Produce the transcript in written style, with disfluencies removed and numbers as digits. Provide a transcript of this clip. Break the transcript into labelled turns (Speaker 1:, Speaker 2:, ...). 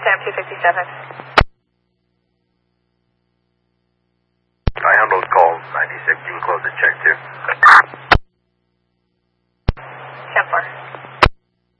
Speaker 1: Sam 257.
Speaker 2: I handled call 96, you can close the check too.